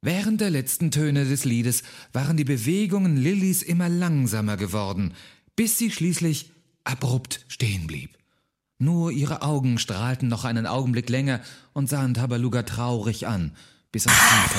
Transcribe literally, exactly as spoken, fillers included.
Während der letzten Töne des Liedes waren die Bewegungen Lillys immer langsamer geworden, bis sie schließlich abrupt stehen blieb. Nur ihre Augen strahlten noch einen Augenblick länger und sahen Tabaluga traurig an, bis auch sie